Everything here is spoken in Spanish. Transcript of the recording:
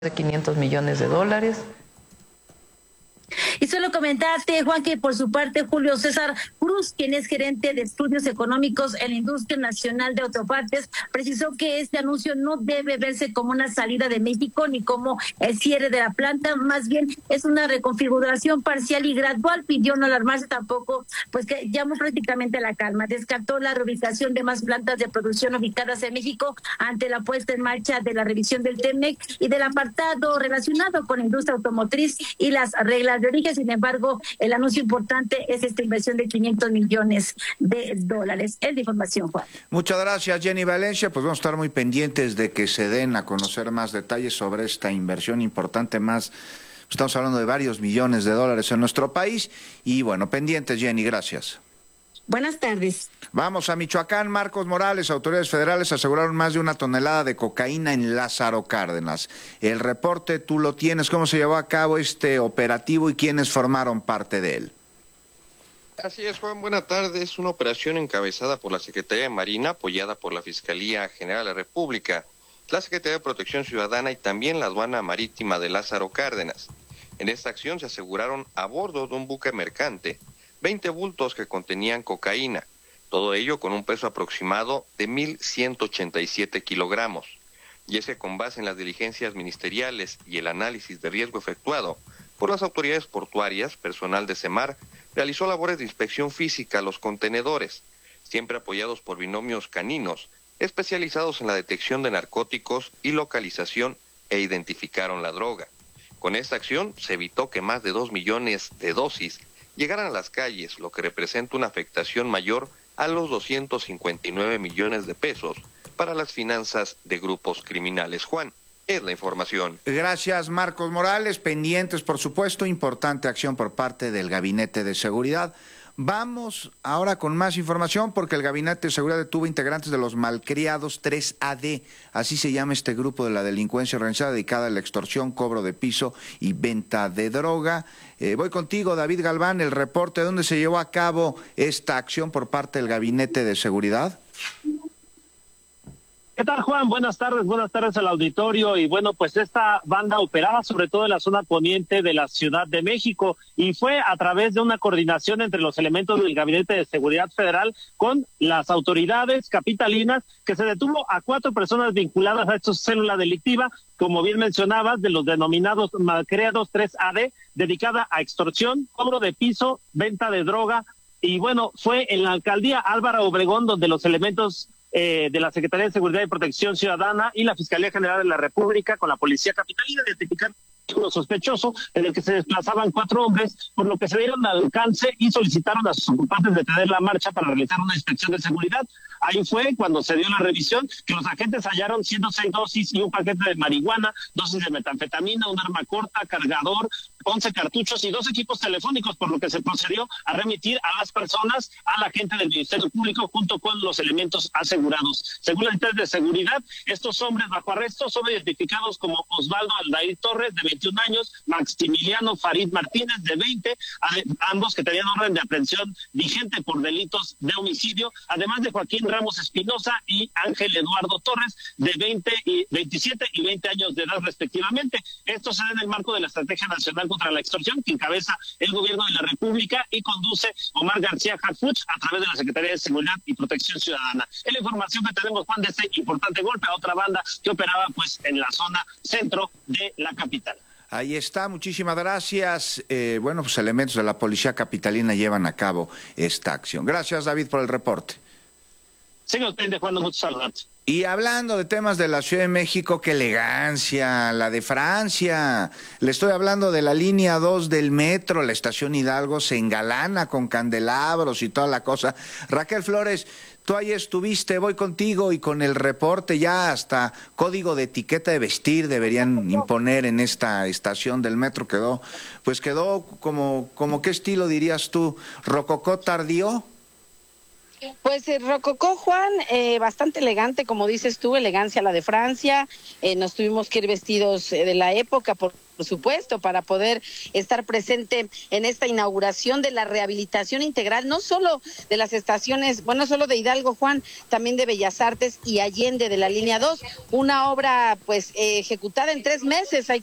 de 500 millones de dólares. Y solo comentarte, Juan, que por su parte Julio César Cruz, quien es gerente de estudios económicos en la industria nacional de autopartes, precisó que este anuncio no debe verse como una salida de México ni como el cierre de la planta, más bien es una reconfiguración parcial y gradual. Pidió no alarmarse tampoco, pues que llamó prácticamente a la calma. Descartó la reubicación de más plantas de producción ubicadas en México ante la puesta en marcha de la revisión del TEMEC y del apartado relacionado con la industria automotriz y las reglas de origen. Sin embargo, el anuncio importante es esta inversión de 500 millones de dólares. Es de información, Juan. Muchas gracias, Jenny Valencia. Pues vamos a estar muy pendientes de que se den a conocer más detalles sobre esta inversión importante, más estamos hablando de varios millones de dólares en nuestro país. Y bueno, pendientes, Jenny, gracias. Buenas tardes. Vamos a Michoacán. Marcos Morales, autoridades federales aseguraron más de 1 tonelada de cocaína en Lázaro Cárdenas. El reporte tú lo tienes. ¿Cómo se llevó a cabo este operativo y quiénes formaron parte de él? Así es, Juan. Buenas tardes. Es una operación encabezada por la Secretaría de Marina, apoyada por la Fiscalía General de la República, la Secretaría de Protección Ciudadana y también la Aduana Marítima de Lázaro Cárdenas. En esta acción se aseguraron a bordo de un buque mercante 20 bultos que contenían cocaína, todo ello con un peso aproximado de 1.187 kilogramos. Y es que con base en las diligencias ministeriales y el análisis de riesgo efectuado por las autoridades portuarias, personal de SEMAR realizó labores de inspección física a los contenedores, siempre apoyados por binomios caninos, especializados en la detección de narcóticos y localización e identificaron la droga. Con esta acción se evitó que más de 2 millones de dosis llegaran a las calles, lo que representa una afectación mayor a los 259 millones de pesos para las finanzas de grupos criminales. Juan, es la información. Gracias, Marcos Morales. Pendientes, por supuesto, importante acción por parte del Gabinete de Seguridad. Vamos ahora con más información porque el Gabinete de Seguridad detuvo integrantes de los malcriados 3AD, así se llama este grupo de la delincuencia organizada dedicada a la extorsión, cobro de piso y venta de droga. Voy contigo, David Galván, el reporte, ¿dónde se llevó a cabo esta acción por parte del Gabinete de Seguridad? ¿Qué tal, Juan? Buenas tardes al auditorio. Y bueno, pues esta banda operaba sobre todo en la zona poniente de la Ciudad de México y fue a través de una coordinación entre los elementos del Gabinete de Seguridad Federal con las autoridades capitalinas que se detuvo a 4 personas vinculadas a esta célula delictiva, como bien mencionabas, de los denominados malcriados 3AD, dedicada a extorsión, cobro de piso, venta de droga. Y bueno, fue en la alcaldía Álvaro Obregón donde los elementos de la Secretaría de Seguridad y Protección Ciudadana y la Fiscalía General de la República con la Policía Capitalina identificaron un sospechoso en el que se desplazaban 4 hombres, por lo que se dieron al alcance y solicitaron a sus ocupantes detener la marcha para realizar una inspección de seguridad. Ahí fue cuando se dio la revisión que los agentes hallaron 106 dosis y un paquete de marihuana, dosis de metanfetamina, un arma corta, cargador, 11 cartuchos y 2 equipos telefónicos, por lo que se procedió a remitir a las personas a la gente del Ministerio Público junto con los elementos asegurados. Según la entidad de seguridad, estos hombres bajo arresto son identificados como Osvaldo Aldair Torres, de 21 años, Maximiliano Farid Martínez, de 20, ambos que tenían orden de aprehensión vigente por delitos de homicidio, además de Joaquín Ramos Espinosa y Ángel Eduardo Torres, de 27 y 20 años de edad respectivamente. Esto se da en el marco de la Estrategia Nacional contra la Extorsión que encabeza el Gobierno de la República y conduce Omar García Harfuch a través de la Secretaría de Seguridad y Protección Ciudadana. Es la información que tenemos, Juan, de este importante golpe a otra banda que operaba pues en la zona centro de la capital. Ahí está, muchísimas gracias. Bueno, pues elementos de la Policía Capitalina llevan a cabo esta acción. Gracias, David, por el reporte. Sigue usted, Juan, muchos saludos. Y hablando de temas de la Ciudad de México, qué elegancia, la de Francia. Le estoy hablando de la línea 2 del metro, la estación Hidalgo se engalana con candelabros y toda la cosa. Raquel Flores, tú ahí estuviste, voy contigo y con el reporte ya hasta código de etiqueta de vestir deberían imponer en esta estación del metro. Quedó como ¿qué estilo dirías tú? ¿Rococó tardío? Pues rococó, Juan, bastante elegante, como dices tú, elegancia la de Francia. Nos tuvimos que ir vestidos de la época, por supuesto, para poder estar presente en esta inauguración de la rehabilitación integral, no solo de las estaciones, bueno, solo de Hidalgo, Juan, también de Bellas Artes y Allende de la línea 2, una obra pues ejecutada en 3 meses, hay